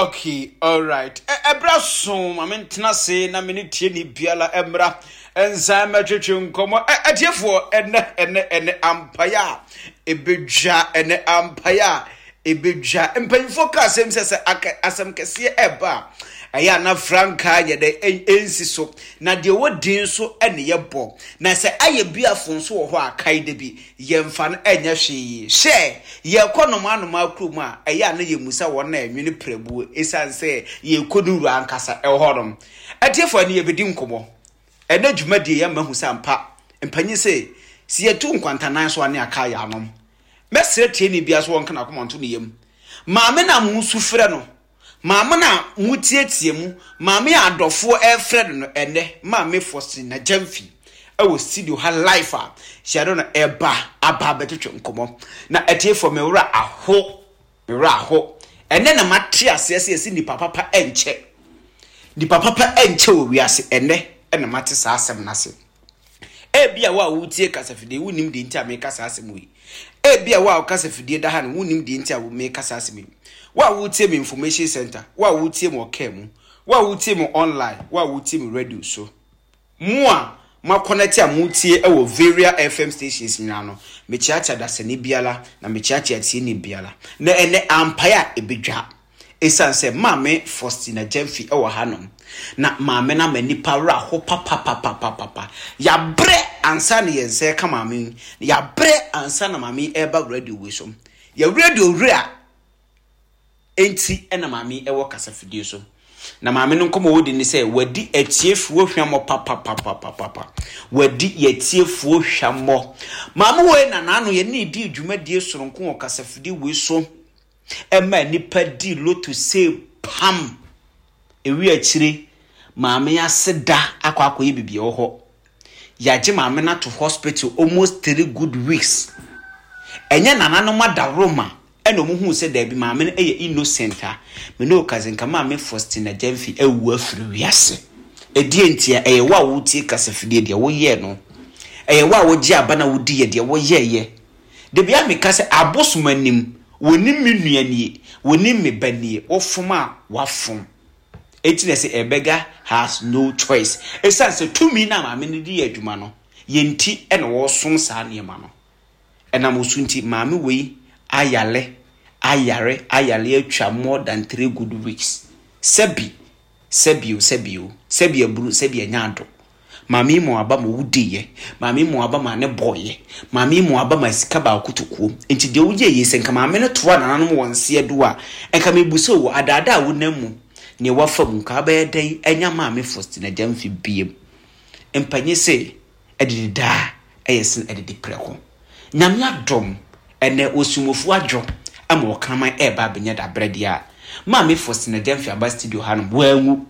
Okay, all right. Ebraso, mamentena se na meni tie ni biala emra enza metwetwe nkomo atiefo ene ampaya ebedwa ene ampaya ebedwa empanyfo ka asem sese asem kese eba aya na franka ye de ensi so na de wodin so ene yebo na se aye biafo so wo ho akai de bi yemfa no enya hwe she ye konomanoma krom a aya na ye musa wona enwene prebu esanse ye koduru ankasa ehorom atiefo ne ye bedi nkomo ene dwumadi ye mahu sampa empanyi se si ye tu nkwantanan so ane aka ya anom mesre tie ni bia so wonka na komonto ne yem maame na musu frɛ no maame na mutietie mu maame adofo efred no ene maame fosi na jamfi ewo studio ha life a shado na eba aba betwetwe nkomo na etiefo mewura aho ene na mate asese esi ni papa enche wo wiase ene mate sa asem na se ebia wa wutie kasafide wunim de nti ameka sa asem wi ebia wa kasafide da ha no wunim de nti a wo meka sa asem wi wa wutie me information center wa wutie mo kemu wa wutie mo online wa wutie mo radio so mo ma connect a mutie e wo various FM stations nyina no me chiacha da sene biala na me chiacha tie ni biala na ene ampaya ebedwa esanse mame Faustina Jemfi e wo hanom na mame na manipa ra ho papa ya bre ansa ne yense ka mame ya bre ansa na mame eba radio we so ya radio rea enti ena mame e wo kasafidie so na mame no nkomo wodi ni se wadi atiefuo hwamo papa wadi yatiefuo hwamo mame we na nanu ye ni di dwumadie soronko wo kasafidie we so ema nipa di lotu se pam ewi achire maame aseda akwa bibi oho yaje maame na to hospital almost 3 good weeks enye nanano madaroma eno muhu se da bi maame na eye innocent a me no kazenka maame Faustina Jemfi ewu afiri wiase edie ntia eye wa wutie kasafidie de wo ye no eye wa wo gi aba na wodi ye de wo ye de bia me kase abosomanim wonim menuanie wonim me banie ofuma wafum etinese ebega has no choice esanse tumi na maame ne di adwuma no yenti ene wo som saa ne ma no ena mosunti maame wei ayare atwa more than 3 good weeks sebi aburu sebi anyado maame mo aba mo wudiye maame mo aba ma ne boye maame mo aba ma sika ba akutukuo enti de wo ye yese nka maame ne toa nananom wonse edo a enka mebuso wo adada wo namu ne wafam ka ba yedai enya maame Faustina Jemfi biem empanye se edida eyesin edidi preko nyame adom ene osumofu adwo ama okama eba benya da bredia maame Faustina Jemfi aba studio hanom wanwu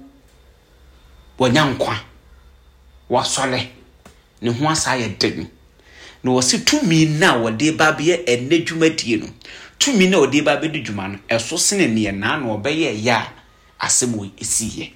wanyankwa wasole ne ho asa ye den no wose tumi na wode ba be enadwumadie no tumi na wode ba be dwuma no eso sene ne na na obeye ya asemo esiye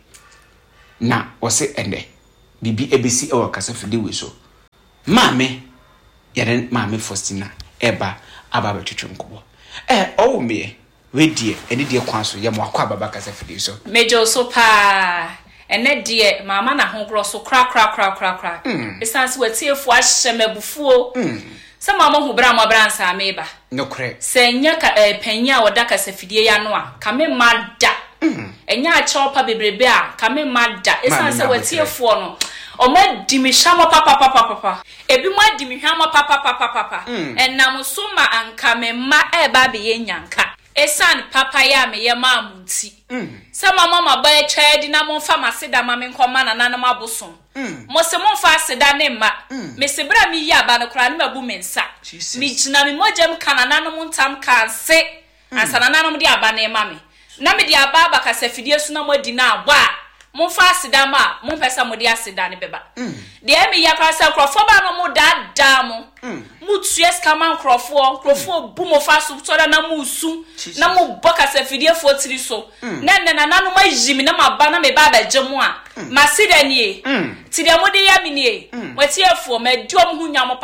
na wose ende bibi ebesi e wakasafide we so maame yaren maame Faustina eba aba betwetwe nkobo owo me we die ene die kwanso ye mo akwa aba kasafide so mejo so pa ene die mama na ho grosso kra esanse watiefu ahyemabufuo se mama hu bra mo bra nsa meba nokre se nya ka panya woda kasafidie ya no a kame mada enya a chopa bebrebe a kame mada esanse watiefu no o ma dimihama papa ebi mo dimihama papa enam so ma anka me ma eba be yenyanka esan papa ya me ye ma amunti sama mama ba e chedi na mo fa maseda ma me nkoma na nanom abosom mo se mo fa aseda ne ma me se bra mi ya ba no kra ne mabu mensa mi gina mi mojem kana nanom ntam kanse ansana nanom de aba ne ma me na me de aba ba kasafidie so na mo di na aba mo fa aseda ma mo pesa mo de aseda ne beba de emi ya kra se krofo ba no mo da mo mutues kama krofo bu mo fa so so na musu na mo boka safidie fotiri so na nanu ma jimi na maba na me ba ba jemu a masida nie ti de mo de ya mi nie wati afo ma diom hu nya mo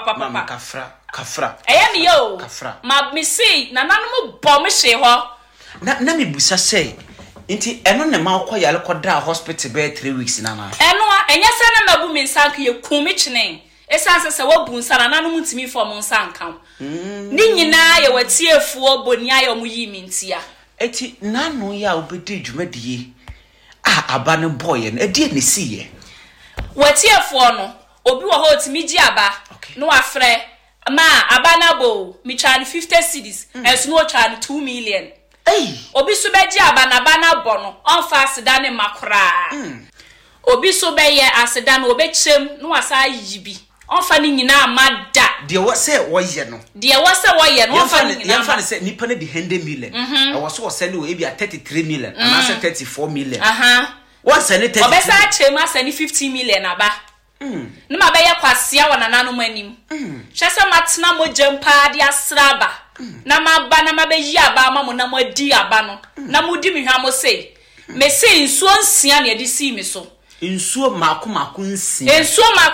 papa kafra eya mi yo ma mi si na nanu mo bo me hye ho na me busa say nti eno ne ma akọ yale koda hospital be 3 weeks na na eno enya se na mabu mi nsanka ye kumi chine esanse se wabu nsana na no mutimi fo mo nsanka ni nyina ye watiefuo boni ayo mu yi mintia eti nanu ya obedi dwumadie aba ne boy no edi ne siye watiefuo no obi wo ho timi gi aba no afre ma aba na bo mi try 50 cedis enso no try 2 million obi so be gi aba na ba na bo no onfa aseda ne makora obi so be ye aseda no obe chem no asa yibi onfa ni nyina amada de wo se wo ye no onfa ni nyina yamfa ne se nipa ne de 100 million e wo so wo send wo e bia 33 million and asa 34 million what send 33 obesa chem asa ni 50 million aba nima be ye kwasia wona nanom anim hwese matena mojempa de asraba na maba na mabe yi aba ma mo na mo di aba no na mudi mi hwa mo sei me sei nsuo nsia na edi si mi so nsuo mako nsia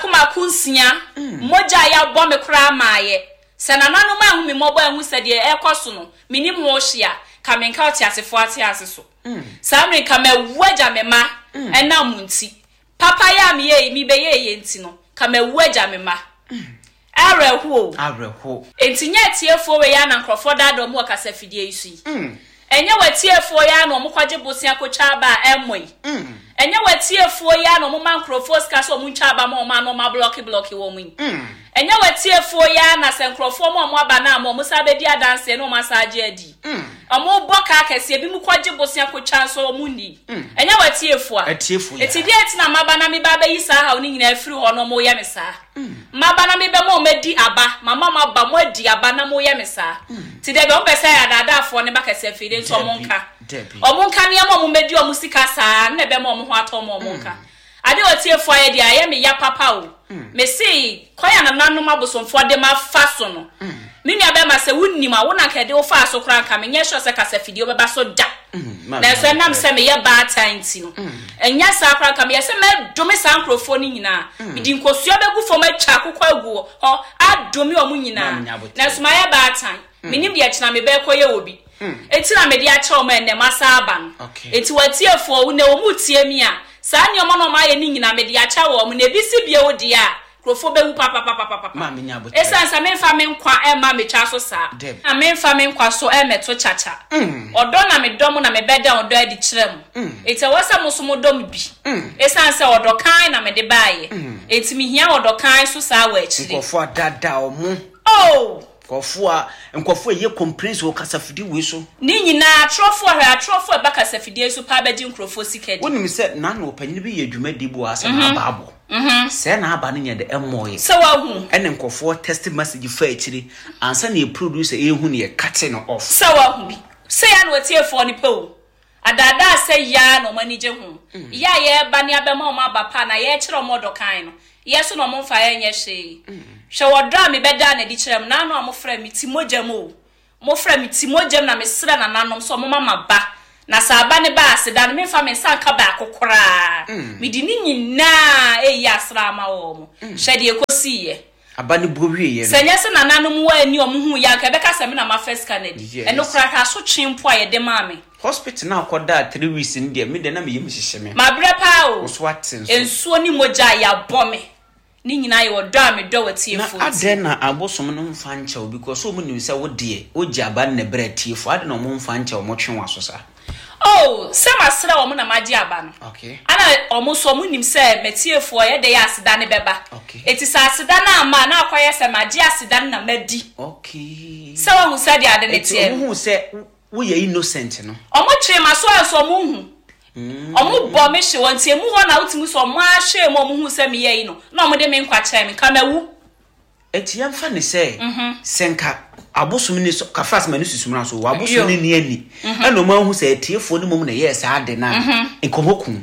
moja ya bo me kra maaye se na nanom ahu mi mobo ahu se de ekoso no minim ho hia ka menka otiasefo atiase so samre ka me waja me ma ena munti papa ya mi ye mi be ye nti no ka me waja me ma areho enti nya tiefo we ya na nkrofo dado mu akasa fidie isu enye watiefo ya na omukwaje bosia kocha ba emoi enye watiefo ya na omuma nkrofo ska so omuncha ba ma oma no ma block wo mu enye watiefo ya na se nkrofo mo aba na mo musa be di adanse no massage adi omo boka akese bi mu kwaje bosia kocha so omuni enye watiefo a eti di eti na maba na me ba be yisa ha oni nyina afiri ho no mo ye me sa maba na me be mo medi aba mama maba mo adi aba na mo ye me sa ti de be o pese ya dada afo ne ba kese afiri so monka omunka ne mo medi o musika sa na be mo ho ato mo monka ade watiefo ya di aye me ya papa o me see koya na nanom abosomfo de ma fa so no mini abema se wunima wona kede wo fa so kran ka me nye sure se kasa fidie obeba so da na so nam se me ye ba tanti no enya sa kran ka me ye se me dome sa nkrofo ni nyina midi nkosuo begu fo ma twa akokwa agu ho adomi o mu nyina na so ma ye ba tan minim de akina me be koye obi enti na me de ache o ma enne masa aban enti watiefo wo ne wo mutie mi a sa ni o ma no ma ye ni nyina me de ache wo mu na ebisi bie wo dia krofo be wu papa ma me nyabo esansa me fa me nkwa e ma me twa so sa na me fa me nkwa so e meto chacha odo na me dom na me beda odo adi kirem ete wasa muso dom bi esansa odo kan na me de baaye eti mi hia odo kan so sa wa akire krofo dada o mu nkofo ye complaints wo kasafidi we so ni nyina atrofo e ba kasafidi so pa bedi nkrofo sikedi woni mi se na no panyi bi ye dwumadi bu asa na baabo se na aba ne de emoye se wa hu ene nkofo test message fa akiri ansa na producer ehu ne kate no off se wa hu bi se ya no tiefo ni pewo adada se ya no manije hu ya ye ba ne abema o ma ba pa na ye kire o modo kan no yeso no mo fa ye nye hwe wodra me beda na di kirem na no amofra mi timojam o mo fra mi timojam na me sra na nanom so mo mama ba na sa aba ne ba aseda no me fa me sanka ba akokora me di ni nyina eyi asra ma wo mo hwe de ekosi ye aba ne bowie ye senya se na nanom wa ani omhu ya ka beka se me na ma first canady eno kra ka so twempo a ye de ma me hospital na akoda 3 weeks ndi me de na me yim hyehye me ma bre pa o so atin so ensuo ni moja ya bome ni nyina ye wodo a me do watiefo na ade na abosom no mfa nkyɛw because so mu nim sɛ wo de wo giaba ne bre tiefo ade na mo mfa nkyɛw mo twe waso sa se masra wo mo na magi aba no ana omo so mo nim se metiefo ye de ya aseda ne beba eti sa aseda na ama na akwaye se magi aseda na madi se wo hu se de ade ne tie wo hu se wo ye innocent no omo twe maso aso mo hu omo bo me hye won tie mu ho na utimu so mo a hye mo hu se me ye no na omo de me nkwa kire me kamawu eti yamfa ne se senka abosom ni so ka fast manu susumra so abosom ni ani eno ma hu se tiefo ni mom na yes ade na enkomokum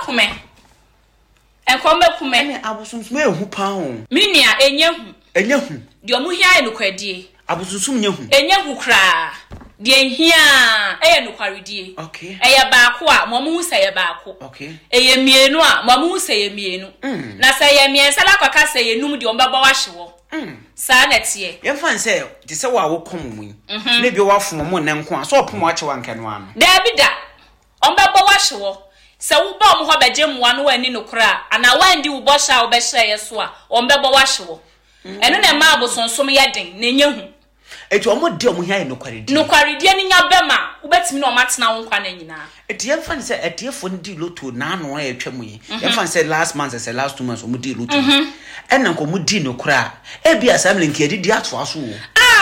ene abosom me hu pa ho minia enye hu de omo hia enokwadie abosom nye hu enye hu kra de hia enokwaredie eye baako a mom hu se ye baako eye mienu a mom hu se ye mienu na se ye miensa la kwaka se ye num de ombeba wa hyewo Sa na tie. Ye fan say ti se wa wo komu na bi wa fom mo ne nko a so opomo ache wa nke no ano. Da bi da. Ombebo wa hyewo. Se wo ba mo ho beje mwa no wani no kra ana wandi wo bo sha wo be hye yeso a ombebo wa hyewo. Eno na ma abosonsom ye den na enye hu. Eti omo de omo hia no kwaredi. No kwaredi ni nya bema wo betimi na omatena wo nkwa na nyina. Eti ye fan say etiefo ndi loto na ano ya twam yi. Ye fan say last month say last 2 months omo di loto. Ena ko mo di no kra. E bia samle nke di ato aso wo.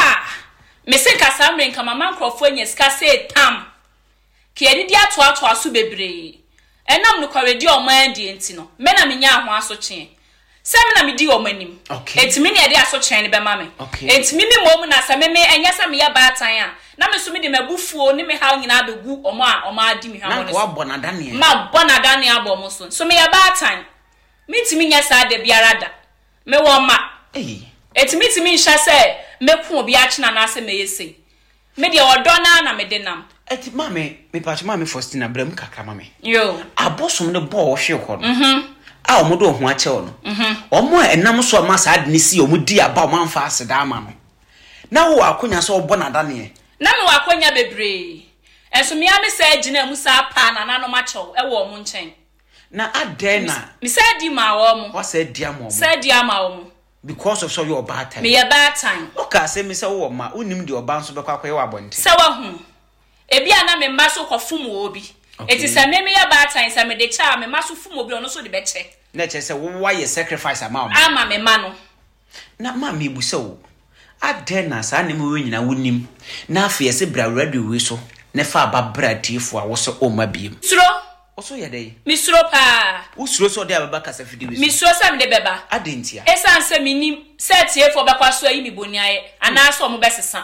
Me se ka samle nka mama nkrofo anya sika say tam. Ke di ato aso bebre. Enam no kwaredi oman di enti no. Me na menya ho aso kyen. Same na me di omanim. Etimi ne de aso kyen ne be ma me. Etimi me mom na sa me enya sa me ya baatan a. Na me so me de mabufuo ne me haw nyina begu omo a omo adi mi hawo ne. Na wa bonadane. Ma bonadane abomo so. So me ya baatan. Me timi nya sa de biara da. Me wo ma. Etimi timi nhya se me ku obi a kina na se me yesi. Me de odona na me de nam. Eti mame, me patch mame Faustina Bram kakra mame. Yo. Abosom ne bo hwe ho no. A omodo ho ache no. Omo enam so ma sa adne si omudi aba o manfa aseda ama no. Na wo akonya so obo na dane. Na me wakonya bebre. Enso me ame sa agina mu sa pa na nanom achew e wo mo nchen. Na aden na. Me sa di ma wo mo. What said dia mo? Sa di ama wo mo. Because of so your bad time. Me ya bad time. Okay, say me say wo ma unim di oba nso bekwa kwaye wa bonte. Sa wa hu. Ebi ana me mba so kofum wo obi. Eti sa me ya bad time sa me de cha me maso fum obi ono so de beche. Na che say wo ye sacrifice ama o. Ama me ma no. Na ma me busa wo. Aden na sa ne mo nyina wonim. Na afa ye se bra radio we so. Ne fa ba bra tiefo a wo so o ma biem. Suro. Oso ye dey. Mi suro pa. Wo suro so de ababa kasa fidi we. Mi suro sa me de beba. Adentia. Esan se minim se tiefo be kwa so ayi mi boniaye ana so mo besesa.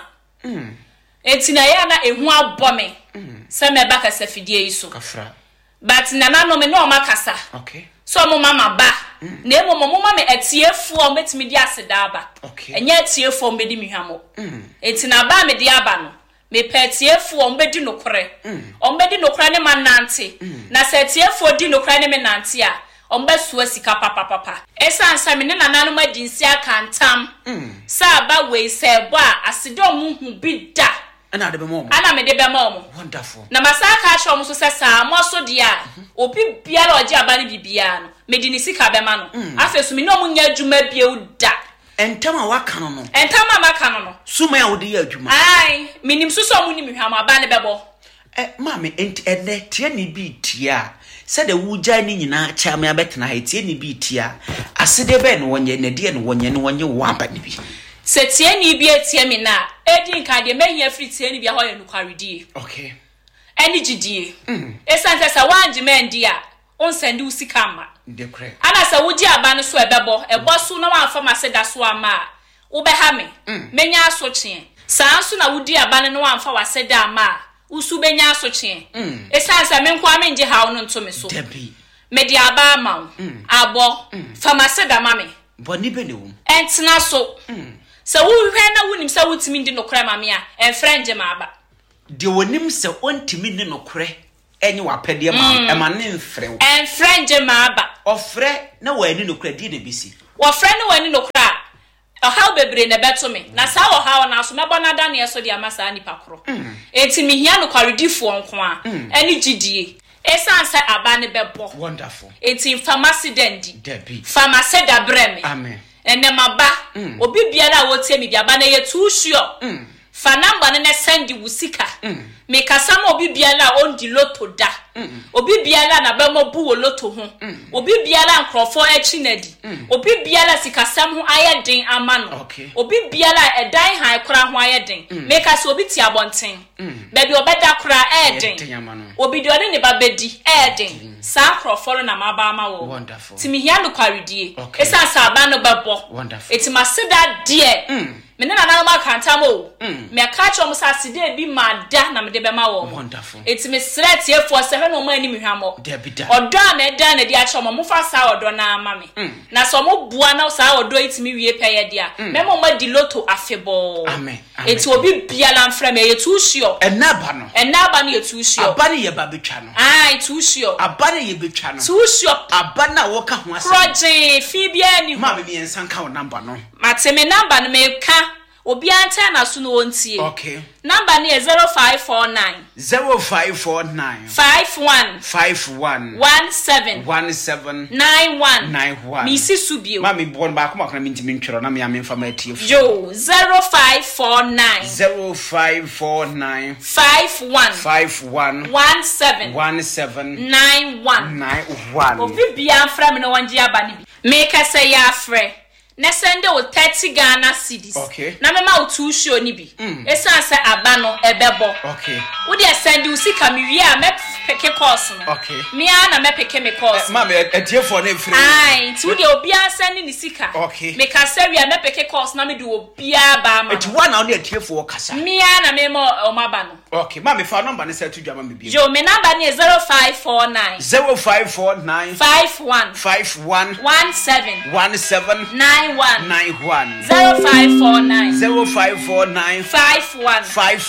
Enti na ya na ehu abome. Se me ba kasa fidi yi so. Kafra. But na no me no makasa. Okay. So mo mama ba. Na emo mo mama me etiefo o metimi di aseda aba. Enye etiefo o mbedi mihwamo. Enti na ba me di aba no. Me petiefo o mbedi nokore. O mbedi nokore ne manante. Na se etiefo di nokore ne me nante a. O mba suwa sika papa. Esa ansa me ne nananu ma dinsi aka ntam. Sa ba we se bo a asede o mu hu bi da. Ana de be mo. Ana me de be mo. Wonderful. Na masaka a show mo so se sa mo so dia. Obi biara oje aba ne bibia no. Me di ni sika be ma no. Afesu me no mo nya adwuma bia u da. Entama waka no no. Entama maka no no. Suma ya wodi ya adwuma. Ai, minim so so mo ni mihwam aba ne bebo. Mame ene tie ni bi tia. Se de wuja ni nyina cha me abetena ha tie ni bi tia. Asede be no wonye na die no wonye wamba ni bi. Se tie ni bi etie me na, edi nka de mehia free tie ni bi ho ye nukwaredie. Okay. Eni gidie. Esan se wanje mendi a, on send u sika ma. De kre. Ana se wuji aba no so ebo so na wan fa ma se da so ama. Wo be ha me. Menya aso kyen. Saa so na wudi aba no wan fa wa se da ama. Usu benya aso kyen. Esan se me nkwa me nje ha no nto me so. Debi. Me di aba ma. Abo. Fa ma se da ma me. Boni be ne wo. Entena so. Se wo hwe na wonim se wotimi ndi nokra ma me a, enfrenge ma aba. De wonim se ontimi ndi nokre. Enye wapede ma ema ne mfre wo. Enfrenge ma aba. Ofre na wani nokra di na bisi. Ofre na wani nokra. Ohaw bebre na beto me. Na sa ohaw na so mebo na da na so de amasa nipa koro. Enti me hia no kwaredifo nko a. Eni gidie. Esan se aba ne bebo. Wonderful. Enti pharmacy dendi. Debi. Pharmacy da breme. Amen. Ene maba. Obi biara wotie mi bia ba na ye too sure. Fa number ne send wusika. Me kasama obi biara ondi loto da. Obi biara na be mo bu wo loto ho. Obi biara nkrofo echi nadi. Obi biara sikasam ho ayeden amano. Obi biara edan han kora ho ayeden. Me kasa obi ti abonten. Baby obeda kora eden. Obi de one ne babedi eden. Sa nkrofo na maba ma wo. Wonderful. Timi hia no kwaredie. Esa sa aba no bebo. Wonderful. Eti maseda die. Me na na ma kanta mo. Me ka cho mo sa side bi ma da na me de be ma wo. Wonderful. Eti me sret ye for se no ma ani me hwamo. Debida. Odo a me da na di a cho mo fa sa odo na ama me. Na so mo bua na sa odo etimi wie peye dia. Me mo ma di loto afebo. Amen. Eti obi bia la mfra me ye too sure. Enaba no. Enaba no ye too sure. Aba ne ye ba betwa no. Ai too sure. Aba ne ye betwa no. Too sure. Aba na wo ka ho ase. Project fi bia ni. Ma me ensan ka wo number no. Mate me number no me ka. Obi anta na so no wontie. Okay. Number ni 0549 0549 51 17 91 Misi subio. Ma me bon ba ko makona minti ntwero na me ya me mfa ma atie. Yo 0549 0549 51 17 91 Obi bia mfra me no wonje aba ni bi. Make say ya frɛ. Na send o 30 Ghana cedis. Okay. Na mema o two show ni bi. Esan se aba no ebebo. Okay. Wo dey send o sika me wi a me peke course no. Okay. Me a na me peke me course. Ma me etiefo na efre. Ai, ti wo dey obi a send ni sika. Okay. Me ka se wi a me peke course na me do obi a ba ma. Eti wa na o etiefo kasa. Me a na me mo o ma ba no. Okay. Ma me fa number ne say to dwama me bi. Jo me number ni 0549 0549 51 17 91 0549 51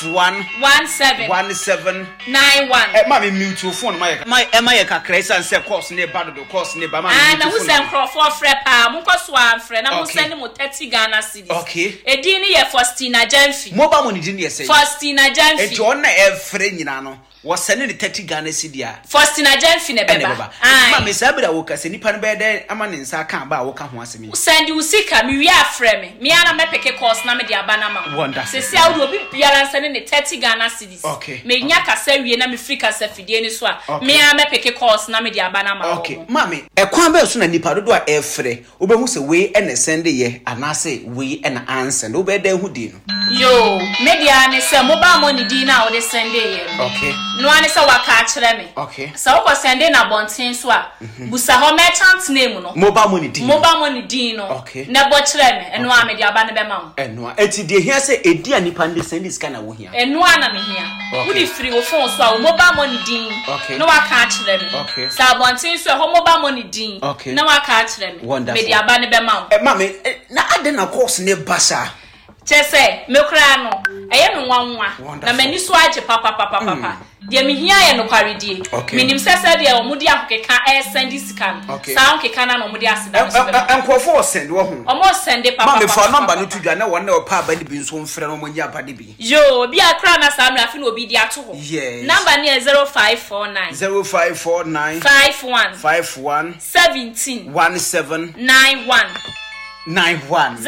17 91 ma me mute phone ma ye kakra isan say course ne ba do course ne ba ma na who send crofo frɛ pa mo kɔ so amfrɛ na mo send mo 30 Ghana cedis. Okay. Edi ni ye Faustina Jamfi. Mobile money din ye say. Faustina Jamfi. Eti on na e frɛ nyina no. Was sending the 30 Ghana cedi a. Faustina Jamfi ne beba. Ma me say be da wo ka se nipa no be dey ama ne nsa kan ba wo ka ho asemi. Send you sika me wi afrɛ me. Me ana me peke course na me de aba na ma. Wonderful. Se se awdo obi biara send ne 30 Ghana cedis. Okay. Me nya kasa wie na me free kasa fidie ni so a. Me ana me peke course na me de aba na ma. Okay. Mami, e kwan be so na nipa dodo a e frɛ. Obehu se we e na send ye anase we e na answer. No be dey hu di no. Yo, media ne se mobile money di na o de send ye. Okay. No ane sa waka akere me. Okay. So wo sende na bonten so a. Busa ho merchant name no. Mobile money din no. Okay. Na bo kire me. Eno a me de aba ne be ma wo. Eno a eti de hia se edi a nipa ndi send scan na wo hia. Eno a na me hia. Wo di free wo phone so a mobile money din. Okay. No waka akere me. Okay. Sa bonten so ho mobile money din. Okay. Na waka akere me. Wonderful. Me de aba ne be ma wo. Mami, na ade na course ne basa. Chese me kra no eye me nwanwa na mani so age papa de me hia ye no kwaredie minim sese de o mudi akeka e send sika sa onkeka na no mudi aseda so enkofo send wo ho o mo send papa ma me fa number no tudwa na won na o pa ba de bi nso mfre no mo nya ba de bi yo bi akra na sa mra fi no obi di ato ho number ni 0549 51 17 91 0549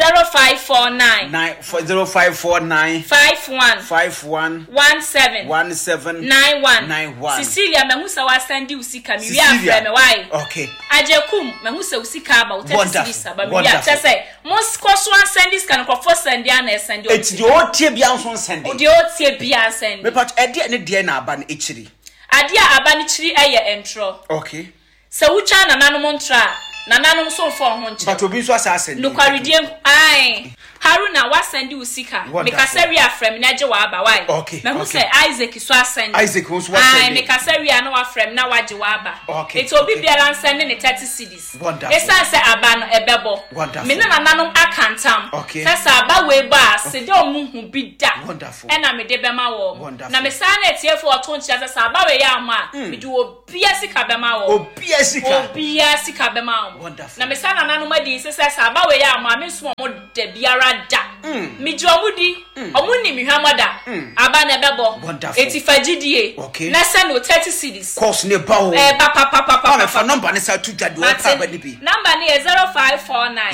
51 17 91 Cecilia mehusa wa sandi usika mi wi afre me why okay ajekum mehusa usika ba utetisi ba mi wi atese mos koso sandi scan crofo sandi ana sandi o eti o tie bia nso sandi o de o tie bia sandi me pat ede ne de na aba na echiri ade a aba ne chiri eye entro okay se wucha na nanom ntra na nanom so fo ho nche but obi so asase no kwaredie ai Haruna wa send usika me kasari afrem na je wa aba why na hu say Isaac so asend Isaac who so asend ai me kasari na wa frem na wa je wa aba it obi biara send ne 30 cedis esa say aba no ebebo me na nanom akantam sesa aba we ba se de omuhu bi da e na me de be ma wo na me sa na etiefo oto nchi sesa aba we ya ma me de obi asika be ma wo obi asika be ma wo na me sa na nanom adi sesa aba we ya ma me so mo de biara da mi jo mudi omuni mi hwamada aba na bebo etifagidie na send 30 cedis course ne ba ho papa na fa number ne sa tu dwade o pa ba ni bi number ni 0549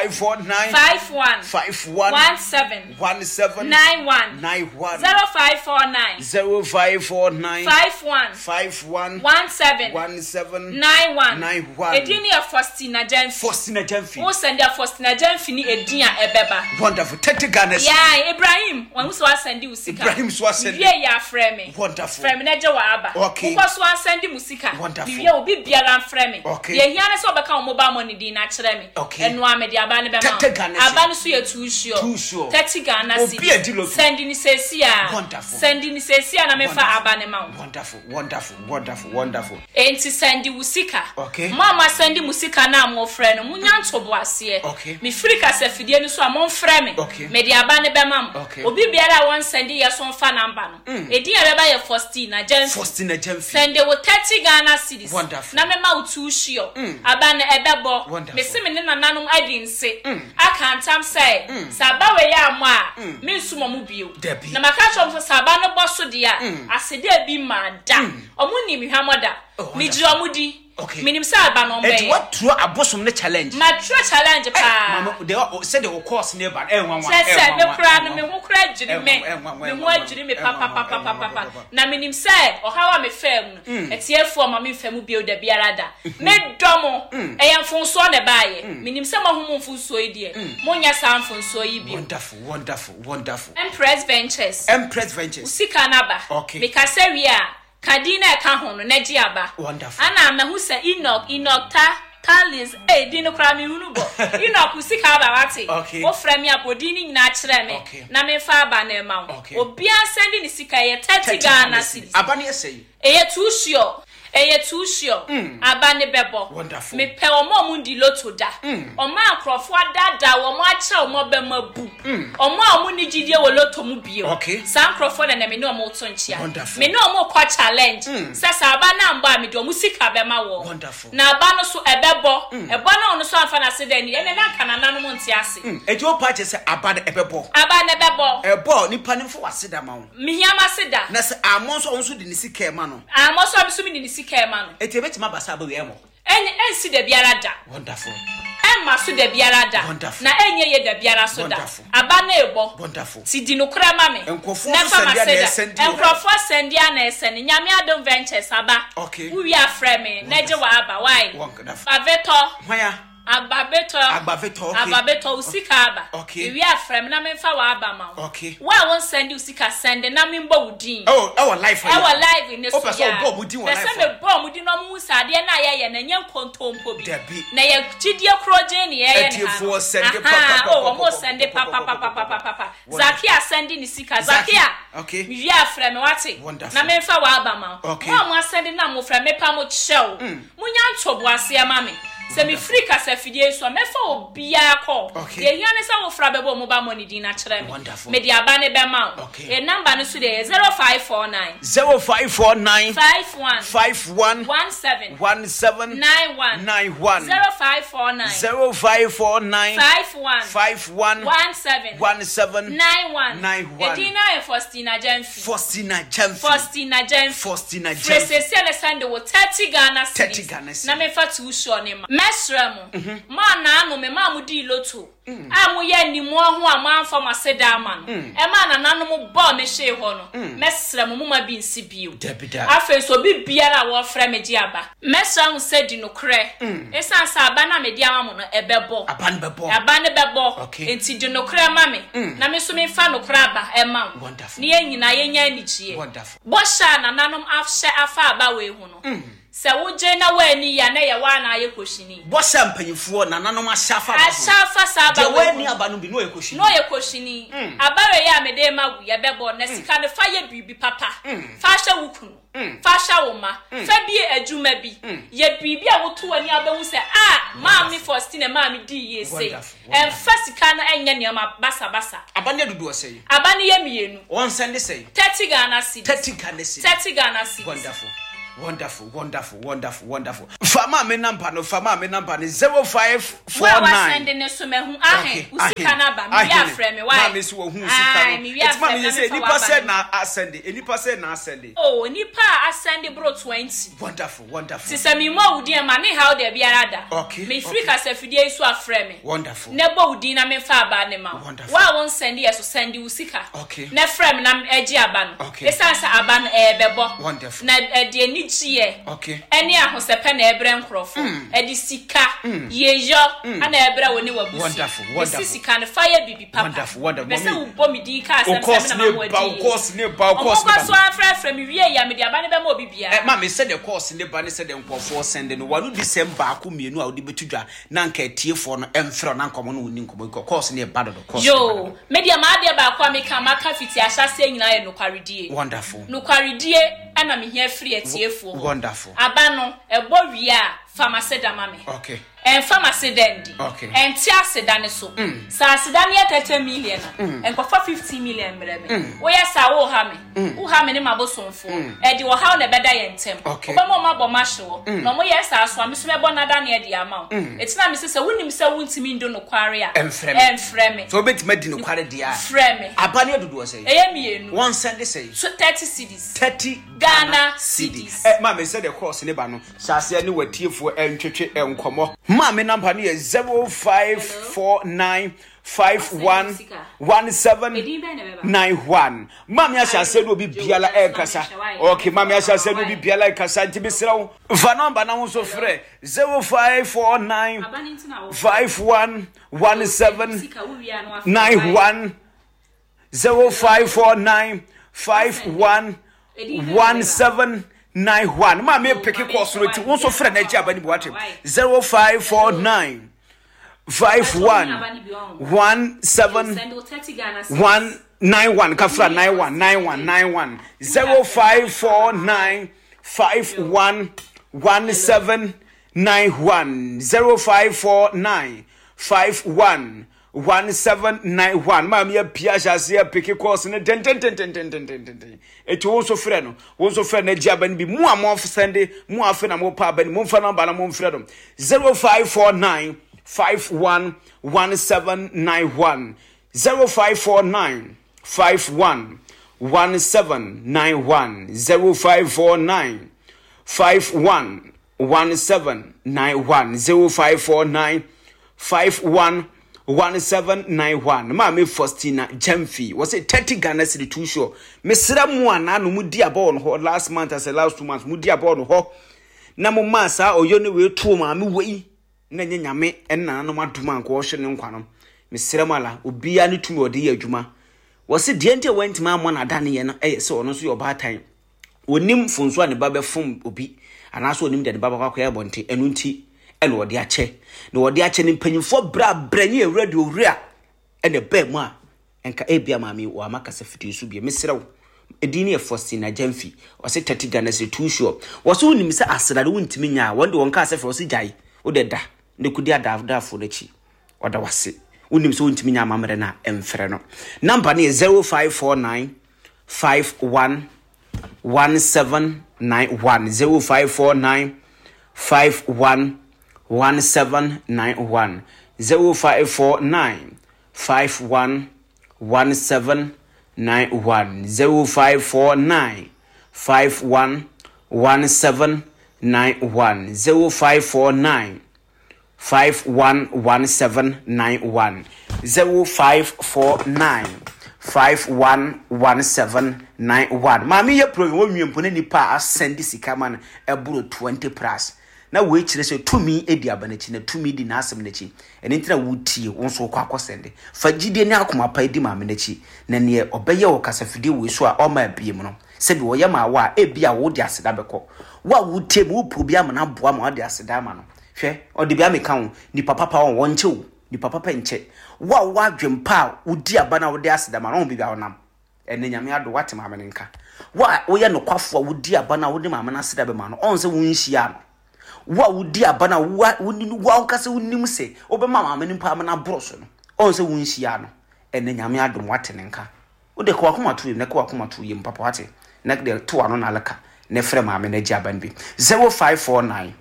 51 17 91 0549 51 17 91 edini ya Faustina Jamfi o send ya Faustina Jamfi ni edin a ebeba wonderful Wonderful. 30 Ghana. Yeah, Ibrahim. When so send you musika. Ibrahim so send. Yeah, frame. Wonderful. Frame na je wa aba. Okay. Ko so send musika. Wonderful. Yeah, obi biara frame. Okay. Yeah, hia na so be ka mobile money din na kire me. Okay. Eno amedi aba ne be ma. 30 Ghana. Aba no so ye too sure. 30 Ghana cedi. Obi edi lo. Send ni sesia. Wonderful. Send ni sesia na me fa aba ne ma. Wonderful. Enti send musika. Okay. Mama send musika na mo frɛ no munya ntobo ase. Okay. Me free ka sefidie no so amon frɛ me. Okay. Me di aba ne be mam. Okay. Obi biara won send ye so mfa number no. Edi ya beba ye Faustina Jenfi. Send wo 30 Ghana cedis. Wonderful. Na me ma utu shio. Aba ne ebebo. Me se me ne nananom adi nse. Aka ntam say. Saba we ya mo a. Me nsumo mu bio. Na maka chom so saba no boso dia. Asede bi ma da. Omu ni mi hwamoda. Mi ji omudi. Okay. Minim sa aba no mbe. What through abosom ne challenge? Ma true challenge pa. Mama, they said they will course nearby. Say me kura no me ho kura jiri me. Me ho ajiri me papa. Na minim say o hawa me fam no. Etiefo ma me fam bio da biara da. Me domo eyamfonso na baaye. Minim say ma ho mfonso yi die. Monya sa mfonso yi bio. Wonderful. Empress Ventures. Usika na ba. Okay. Me ka say wi a kadina ka ho no na gi aba. Wonderful. Ana me hu say Enoch Talis di no kra me hunu bo. Enoch usika aba wate. O fra me abodi ni nyina kire me. Na me fa aba na ma wo. Obi asende ni sika ye 30 Ghana cedis. Aba ne say. Eye too sure. Aba ne bebo. Wonderful. Me pe omo mu di loto da. Omo akrofo dada omo acha omo be mabu. Omo ni gidie wo loto mu bio. San krofo na me ne omo to nchia. Me ne omo kwa challenge. Sasa aba na mba me di omo sika be ma wo. Na aba no so ebebo. Ebo na ono so amfa na sede ni ene na kana nanu mu nti ase. Eji o pa che se aba ne ebebo. Aba ne bebo. Ebo nipa ne fo waseda ma wo. Me hiama seda. Na se amon so onso di ni sika e ma no. Amon so bi so mi di ni Kemano. Etebetima basa ba we emo. Ensi de biara da. Wonderful. Emma su de biara da. Na enye ye de biara so da. Aba na ebo. Wonderful. Ti di no kura ma me. Enkofo sendi Enkofo sendi ana eseni. Nyame Adom Ventures aba. Wi afre me. Na je wa aba why? Aveto. Hwaya. Ababeto usika aba. Iwi afrem na memfa wa aba ma. Wa won send usika send na membo udin. Our life. Our life in this. O person bo mudin wa life. Person me bo mudin no mu sade na ye na nya kontompo bi. Na ye gidie kroje ni ye na. Etiefo send papa. Oh, mo send papa. Zakia send ni sika. Zakia. Iwi afrem wate. Na memfa wa aba ma. Wa mo send na mo frem me pa mo chew. Munya ntobo ase ama me. Se mi free ka se fidie so me fa obia ko ye hiane sa wo fra bebo mobile money din na kire me me di aba ne be ma e number no so de 0549 51 17 91 0549 51 17 91 Edina e Faustina Jenfi Fresh se send wo 30 Ghana cedis na me fa tu sure ne ma mesremo ma na anu me ma mu di loto amu ye ni mo ho amanfa maseda ama no e ma na nanu mo bo me hye ho no mesremo mu ma bi nsi bio afen so bi biara wo fra me gi aba mesremo se di no kre esan sa aba na me di ama mo no ebebo aba ne bebo enti di no kre ma me na me so me fa no kre aba e ma ni ye nyina ye nya ni chie bo sha na nanum afhye afa aba we hu no se woje na wani ya na ye wa na ye koshini bo sha mpanyifo na nanom ashafa saba wani aba no bi no ye koshini abare ya me de magu ye bebo na sika ne fa ye bibi papa fa hye wukunu fa hye woma fa bi adwuma bi ye bibi a woto ani abehu se ma mi Faustina ma mi di ye say fa sika na enye ne ma basa abane dudu o say abane ye mienu won send say 30 Ghana cedis Wonderful. Fama me number no 0549. Wa send ne so mehu usika na ba me ya frɛ me why me so hu usika no it's ma me say nipa say na asend oh nipa asend bro 20 wonderful sisa me mo wudi ma ne how de biara da me free ka se fidie so afrɛ me wonderful ne bo wudi na me fa aba ne ma wa won send ye so send usika ne frɛ me na agi aba no esan sa aba no bebo wonderful na de ni chie. Okay. Any a hosepe na ebre nkrofo. Edi sika yeyo ana ebre woni wabusi. Wonderful. Sika ne fire bibi papa. Wonderful. Bese ubo mi di ka asem na mo adi. Of course. So afra mi wie ya me di aba ne be ma obi bia. Ma me say the course ne ba ne say the nkofo send no wanu December ako mienu a odi betudwa na nka tiefo no emfro na nkomo no woni nkomo course ne ba do course. Yo, media ma de ba kwa me ka maka fiti ahyase nyina ye nokwaredie. Wonderful. Nokwaredie ana me hia free etiefo. Wonderful. Aba no ebo wie a pharmacy da mame. Okay. En pharmacy dendi. Okay. En ti aseda ne so. Sa aseda ne 30 million. En ko 50 million mreme. Wo ya sa wo ha me. Wo ha me ne mabosonfo. E di wo ha na beda ye ntem. Okay. Oba mo mabo mahwo. No mo ya sa so ameso mebo na da na e di ama. Etina me se wunim se wuntimi ndo no kware a. Enfreme. So betima di no kware dia. Freme. Abane dodo say. Eye mienu. One send say. 30 cedis. 30 Ghana cedis. Ma me say the course ne ba no. Sase ne watiefo entwetwe enkomo. Ma me number ne 0549511791. Mami ashase no bi biala kasa. Okay, mami ashase no bi biala kasa ntibisirawo. Va number na won so frɛ 0549511791. 0549511791. Ma me pick course no ti won so frɛ na agya bani bi watem 0549 511791 kafra 91 0549 511791 0549 511791. Mami ya piasha se ya pick course ne ten. Eti won so frɛ no won so frɛ na agya bani bi mu amon sende mu afa na mo pa bani mo fa number na mo frɛ dom 0549 511791 0549 511791 0549 511791 0549 511791. Mama Faustina Jamfi was a 30 Ghana city too sure. Mesra mu ana no mu dia ball no last month as last 2 months mu dia ball no ho na mo masa oyoni we to ma me wei na nyame enna no maduma nko wo hwe ne nkwanom mesra mala obia ne tumi ode ye adwuma wose de ente went ma mo na dane ye no se ono so yo baatan onim funso ne ba be fom obi anaso onim de baba kwakwa ye bonte enu nti ene ode ache na ode ache ne mpanyimfo bra branye radio wura ene ba mu a enka ebia mami wo amaka se fiti su bia mesra wo edini e Faustina Jamfi wose 30 Ghana se too sure wose onim se asrade wontimi nya wonde wonka se wose jai wo de da ne kudi adafo nachi oda wase unim so ntimi nya mamre na emfre no number ne 0549 511791 0549 511791 0549 511791 0549 511791 0549 511791 0549 511791. Mami ye pro wo nwempo ne nipa asend sika man eburo 20 plus na we kire se tumi edi abanachi na tumi di na asem nachi ene ntina wutie wonso kwa akosende fagide ne akoma pa edi mami nachi na ne obeye wo kasafide we so a o ma abiem no se bi wo ye ma wa ebia wo di aseda beko wa wutie mu probi am na boa ma wo di aseda ma no hwe odi bia me kan ni papa pa won nche ni papa pa nche wa adwempa udi abana wo di aseda ma no bi bia wonam ene nyame ado wate ma me nka wa wo ye no kwafo udi abana wo di ma me na aseda be ma no on se wo nhia no wa wudi abana wa kase wonim se obema mama ne mpa na broso no on se wunhia no ene nyame adom wate ne nka wo de kwa koma to ne kwa koma to yim papa wate na de to ano na alaka ne frɛ mama na giaban bi 0549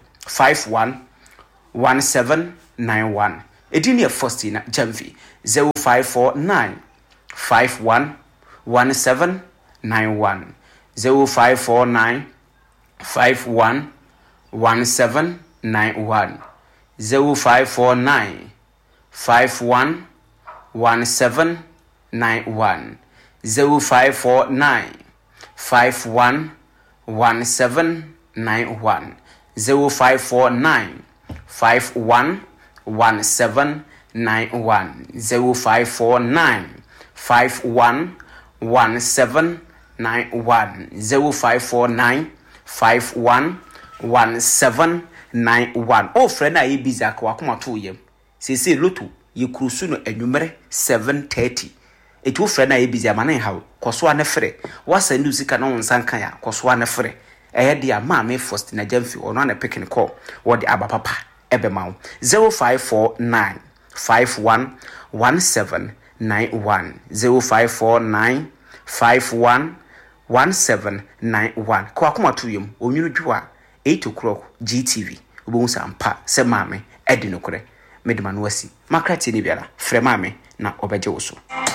511791 edini e Faustina Jamfi 0549 511791 0549 511791 0549 511791 0549 511791 91 0549 511791 0549 511791 0549 511791 oh friend na ye busy akwa kuma to yem sese loto ye krusu no anwumere 7:30 etu friend na ye busy amane hawo koso ane frɛ wasa ndi usika na wonsan kan ya koso ane frɛ eye dia maame first na jamfi ono na pick call wodi aba papa ebe mawo 0549 511791 0549 511791 kwa kuma to yem onwunu dwa 8 o'clock GTV obo sampa se maame edi nokore medema no wasi makrati ni biara frɛ maame na obeje wo so